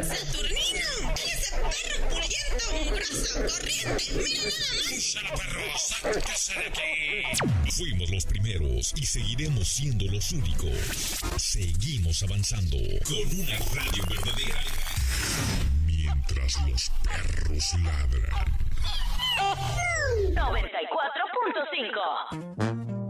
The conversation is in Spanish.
¡Saturnino! ¡Ese perro pulguiento, mugroso, corriente! ¡Mira nada más! ¡Úsala, perro! ¡Sáquese de aquí! Fuimos los primeros y seguiremos siendo los únicos. Seguimos avanzando con una radio verdadera. Mientras los perros ladran. 94.5